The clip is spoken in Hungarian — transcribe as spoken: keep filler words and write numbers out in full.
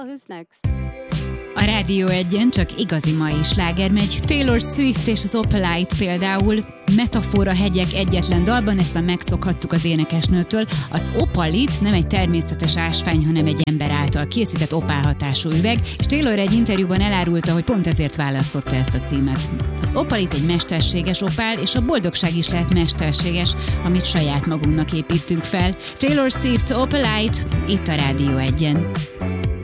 who's next? A Rádió Egyen csak igazi mai sláger megy. Taylor Swift és az Opalite például. Metafora hegyek egyetlen dalban, ezt már megszokhattuk az énekesnőtől. Az Opalit nem egy természetes ásvány, hanem egy ember által készített opálhatású üveg, és Taylor egy interjúban elárulta, hogy pont ezért választotta ezt a címet. Az Opalit egy mesterséges opál, és a boldogság is lehet mesterséges, amit saját magunknak építünk fel. Taylor Swift, Opalite, itt a Rádió Egyen.